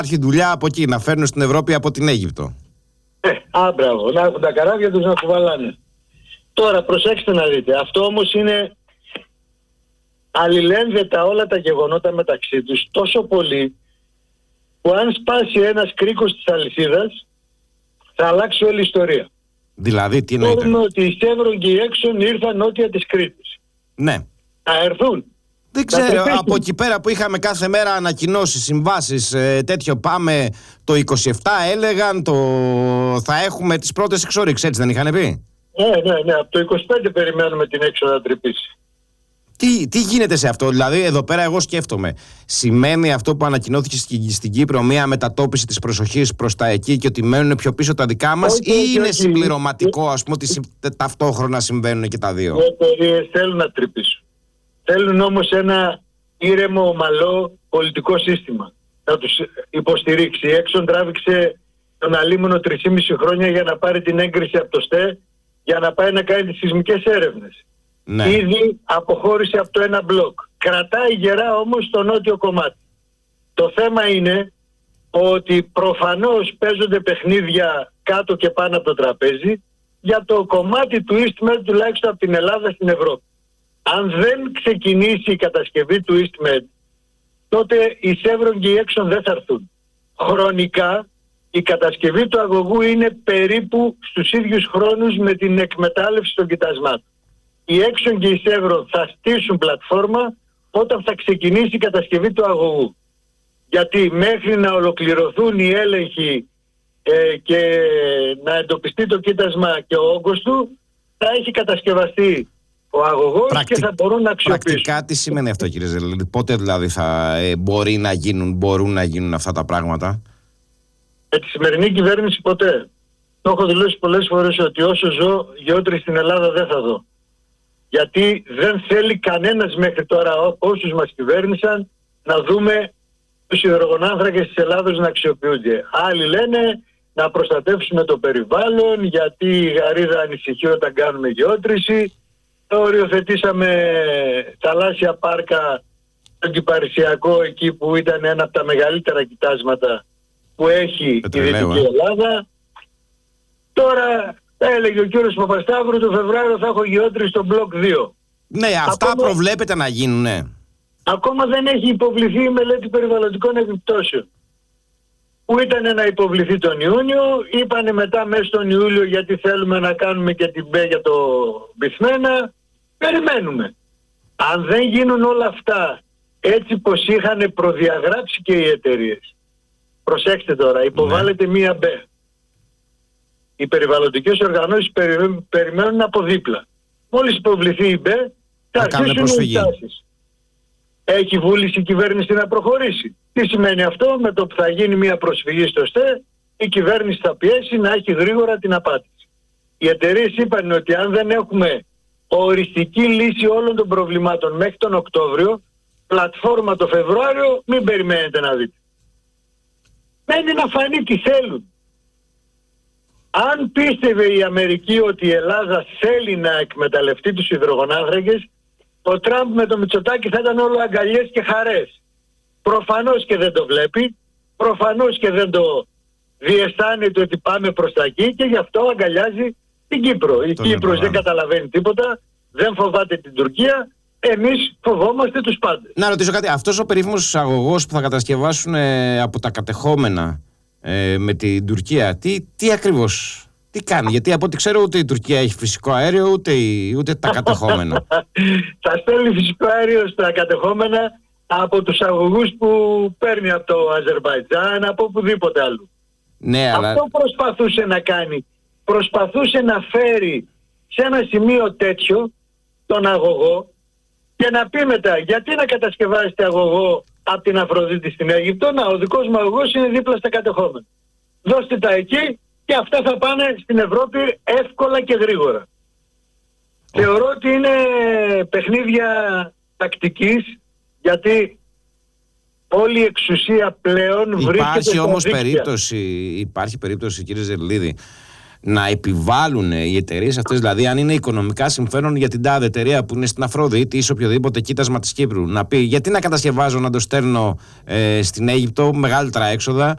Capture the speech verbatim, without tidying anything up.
υπάρχει δουλειά από εκεί, να φέρνουν στην Ευρώπη από την Αίγυπτο. Ε, α, μπράβο, να έχουν τα καράβια τους να κουβαλάνε. Τώρα προσέξτε να δείτε, αυτό όμως είναι αλληλένδετα όλα τα γεγονότα μεταξύ τους τόσο πολύ που αν σπάσει ένας κρίκος της αλυσίδας θα αλλάξει όλη η ιστορία. Δηλαδή τι εννοείται? Ξέρουμε ότι οι Σέβρον και οι Έξον ήρθαν νότια της Κρήτης. Ναι. Θα έρθουν. Δεν ξέρω, από εκεί πέρα που είχαμε κάθε μέρα ανακοινώσεις, συμβάσεις, ε, τέτοιο πάμε, το είκοσι επτά έλεγαν το... θα έχουμε τις πρώτες εξορίξεις, έτσι δεν είχαν πει? Ναι, ναι, ναι, από το είκοσι πέντε περιμένουμε την έξω να τρυπήσει. Τι, τι γίνεται σε αυτό, δηλαδή εδώ πέρα εγώ σκέφτομαι, σημαίνει αυτό που ανακοινώθηκε στην, στην Κύπρο μια μετατόπιση της προσοχής προς τα εκεί και ότι μένουν πιο πίσω τα δικά μας, όχι, ή όχι, είναι όχι. συμπληρωματικό ας πούμε ότι ταυτόχρονα συμβαίνουν και τα δύο? Οι εταιρείες θέλουν να τρυπήσουν. Θέλουν όμως ένα ήρεμο, ομαλό πολιτικό σύστημα να τους υποστηρίξει. Η Έξον τράβηξε τον αλίμονο τρεισήμισι χρόνια για να πάρει την έγκριση από το ΣΤΕ για να πάει να κάνει τις σεισμικές έρευνες. Ναι. Ήδη αποχώρησε από το ένα μπλοκ. Κρατάει γερά όμως το νότιο κομμάτι. Το θέμα είναι ότι προφανώς παίζονται παιχνίδια κάτω και πάνω από το τραπέζι για το κομμάτι του EastMed τουλάχιστον από την Ελλάδα στην Ευρώπη. Αν δεν ξεκινήσει η κατασκευή του EastMed, τότε οι Σέβρον και οι Έξον δεν θα έρθουν. Χρονικά η κατασκευή του αγωγού είναι περίπου στους ίδιους χρόνους με την εκμετάλλευση των κοιτασμάτων. Οι Έξον και οι Σέβρον θα στήσουν πλατφόρμα όταν θα ξεκινήσει η κατασκευή του αγωγού. Γιατί μέχρι να ολοκληρωθούν οι έλεγχοι ε, και να εντοπιστεί το κοίτασμα και ο όγκος του, θα έχει κατασκευαστεί ο αγωγός Πρακτι... και θα μπορούν να αξιοποιήσουν. Πρακτικά τι σημαίνει αυτό, κύριε Ζελίδη? Πότε δηλαδή θα ε, μπορεί να γίνουν, μπορούν να γίνουν αυτά τα πράγματα? Με τη σημερινή κυβέρνηση ποτέ. Το έχω δηλώσει πολλές φορές ότι όσο ζω γεώτρηση στην Ελλάδα δεν θα δω. Γιατί δεν θέλει κανένας μέχρι τώρα, όσους μας κυβέρνησαν, να δούμε τους υδρογονάνθρακες της Ελλάδος να αξιοποιούνται. Άλλοι λένε να προστατεύσουμε το περιβάλλον γιατί η Γαρίδα ανησυχεί όταν κάνουμε γεώτρηση. Οριοθετήσαμε θαλάσσια πάρκα, τον Κυπαρισιακό εκεί που ήταν ένα από τα μεγαλύτερα κοιτάσματα που έχει η Δυτική Ελλάδα. Τώρα έλεγε ο κύριος Παπασταύρου το Φεβρουάριο θα έχω γεώτρηση στο μπλοκ δύο. Ναι, αυτά ακόμα προβλέπεται να γίνουν, ναι. Ακόμα δεν έχει υποβληθεί η μελέτη περιβαλλοντικών επιπτώσεων. Που ήταν να υποβληθεί τον Ιούνιο, είπανε μετά μέσα στον Ιούλιο γιατί θέλουμε να κάνουμε και την ΠΕ για το Μπιθμένα. Περιμένουμε. Αν δεν γίνουν όλα αυτά έτσι πως είχαν προδιαγράψει και οι εταιρείες. Προσέξτε τώρα, υποβάλλεται ναι. μία ΜΠΕ. Οι περιβαλλοντικές οργανώσεις περι, περιμένουν από δίπλα. Μόλις υποβληθεί η ΜΠΕ θα αρχίσουν οι τάσεις. Έχει βούληση η κυβέρνηση να προχωρήσει. Τι σημαίνει αυτό? Με το που θα γίνει μια προσφυγή στο ΣΤΕ, η κυβέρνηση θα πιέσει να έχει γρήγορα την απάντηση. Οι εταιρείες είπαν ότι αν δεν έχουμε οριστική λύση όλων των προβλημάτων μέχρι τον Οκτώβριο, πλατφόρμα το Φεβρουάριο, μην περιμένετε να δείτε. Μένει να φανεί τι θέλουν. Αν πίστευε η Αμερική ότι η Ελλάδα θέλει να εκμεταλλευτεί τους υδρογονάνθρακες, ο Τραμπ με το Μητσοτάκη θα ήταν όλο αγκαλιές και χαρές. Προφανώς και δεν το βλέπει, προφανώς και δεν το διαισθάνεται ότι πάμε προς τα εκεί και γι' αυτό αγκαλιάζει την Κύπρο. Η Κύπρος δεν καταλαβαίνει τίποτα, δεν φοβάται την Τουρκία, εμείς φοβόμαστε τους πάντες. Να ρωτήσω κάτι, αυτός ο περίφημος αγωγός που θα κατασκευάσουν ε, από τα κατεχόμενα ε, με την Τουρκία, τι, τι ακριβώς, τι κάνει? Γιατί από ό,τι ξέρω ούτε η Τουρκία έχει φυσικό αέριο, ούτε, ούτε τα κατεχόμενα. Θα στέλνει φυσικό αέριο στα κατεχόμενα από τους αγωγούς που παίρνει από το Αζερβαϊτζάν, από οπουδήποτε αλλού. Ναι, αυτό αλλά... προσπαθούσε να κάνει. Προσπαθούσε να φέρει σε ένα σημείο τέτοιο τον αγωγό και να πει μετά γιατί να κατασκευάσετε αγωγό από την Αφροδίτη στην Αίγυπτο? Να, ο δικός μου αγωγός είναι δίπλα στα κατεχόμενα. Δώστε τα εκεί και αυτά θα πάνε στην Ευρώπη εύκολα και γρήγορα. Oh. Θεωρώ ότι είναι παιχνίδια τακτικής, γιατί όλη η εξουσία πλέον βρίσκεται... Υπάρχει όμως περίπτωση, υπάρχει περίπτωση κύριε Ζερλίδη, να επιβάλλουν οι εταιρείες αυτές, δηλαδή αν είναι οικονομικά συμφέρον για την τάδε εταιρεία που είναι στην Αφροδίτη ή σε οποιοδήποτε κοίτασμα της Κύπρου, να πει γιατί να κατασκευάζω, να το στέλνω ε, στην Αίγυπτο, μεγαλύτερα έξοδα,